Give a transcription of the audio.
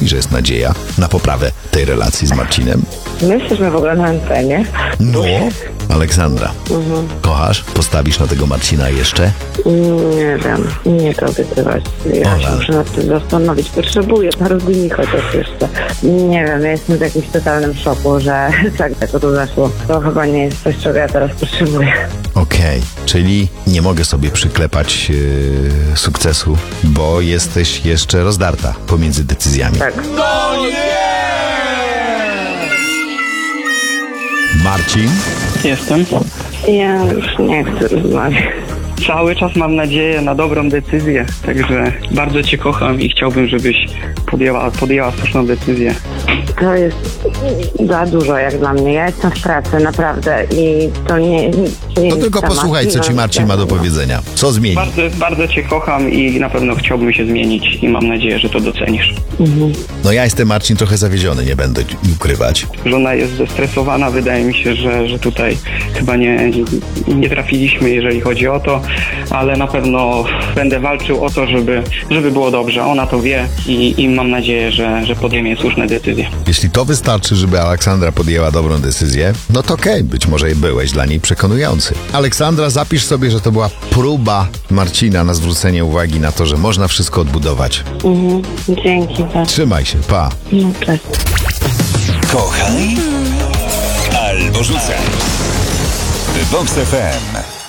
Myśli, że jest nadzieja na poprawę tej relacji z Marcinem? My jesteśmy w ogóle na antenie. No, Aleksandra, kochasz? Postawisz na tego Marcina jeszcze? Nie wiem, nie to obiecywać. Ja się Ola. muszę nad tym zastanowić. Potrzebuję paru dni chociaż jeszcze. Nie wiem, ja jestem w jakimś totalnym szoku, że tak to zaszło. To chyba nie jest coś, czego ja teraz potrzebuję. Okej, czyli nie mogę sobie przyklepać sukcesu, bo jesteś jeszcze rozdarta pomiędzy decyzjami. Tak. Marcin? Jestem. Ja już nie chcę rozmawiać. Cały czas mam nadzieję na dobrą decyzję, także bardzo Cię kocham i chciałbym, żebyś podjęła słuszną decyzję. To jest za dużo jak dla mnie. Ja jestem w pracy, naprawdę. I to nie No tylko posłuchaj, co ci Marcin ma do powiedzenia. Co zmieni? Bardzo, bardzo Cię kocham i na pewno chciałbym się zmienić i mam nadzieję, że to docenisz. No ja jestem, Marcin, trochę zawiedziony, nie będę ukrywać. Żona jest zestresowana, wydaje mi się, że tutaj chyba nie trafiliśmy, jeżeli chodzi o to, ale na pewno będę walczył o to, żeby było dobrze. Ona to wie i mam nadzieję, że podejmie słuszne decyzje. Jeśli to wystarczy, żeby Aleksandra podjęła dobrą decyzję, no to okej, być może byłeś dla niej przekonujący. Aleksandra, zapisz sobie, że to była próba Marcina na zwrócenie uwagi na to, że można wszystko odbudować. Dzięki. Tak. Trzymaj się, pa. No, cześć. Kochaj albo rzucaj. Vox FM.